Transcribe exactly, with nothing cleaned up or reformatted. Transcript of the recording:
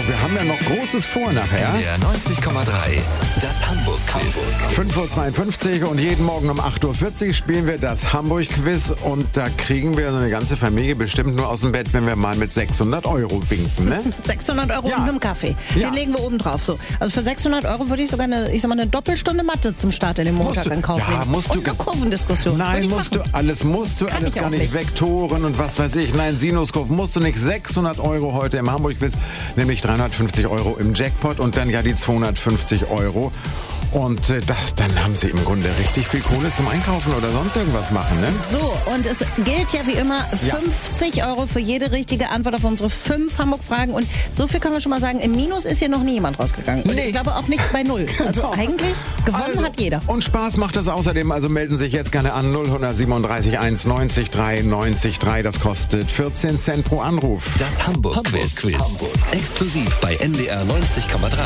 wir haben ja noch Großes vor nachher. Der neunzig Komma drei, das Hamburg-Quiz. fünf Uhr zweiundfünfzig und jeden Morgen um acht Uhr vierzig spielen wir das Hamburg-Quiz und da kriegen wir so eine ganze Familie bestimmt nur aus dem Bett, wenn wir mal mit sechshundert Euro winken, ne? sechshundert Euro Ja. und einem Kaffee. Ja. Den legen wir oben drauf. So. Also für sechshundert Euro würde ich sogar eine, ich sag mal, eine Doppelstunde Mathe zum Start in den Montag Musst du- in Kauf ja, nehmen. musst du und eine ge- Kurvendiskussion. Würde Nein, ich musst du machen. alles, musst du Kann alles ich gar auch nicht. nicht. Vektoren und was weiß ich. Nein, Sinuskurven musst du nicht. sechshundert Euro heute im Hamburg-Quiz, nämlich dreihundertfünfzig Euro im Jackpot und dann ja die zweihundertfünfzig Euro. Und äh, das, dann haben sie im Grunde richtig viel Kohle zum Einkaufen oder sonst irgendwas machen, ne? So, und es gilt ja wie immer Ja. fünfzig Euro für jede richtige Antwort auf unsere fünf Hamburg-Fragen. Und so viel können wir schon mal sagen, im Minus ist hier noch nie jemand rausgegangen. Und Nee. ich glaube auch nicht bei Null. Also Genau. eigentlich gewonnen Also, hat jeder. Und Spaß macht es außerdem, also melden Sie sich jetzt gerne an null siebenunddreißig eins neunzig drei neunzig drei. Das kostet vierzehn Cent pro Anruf. Das Hamburg-Quiz. Hamburg. Exklusiv bei N D R neunzig Komma drei.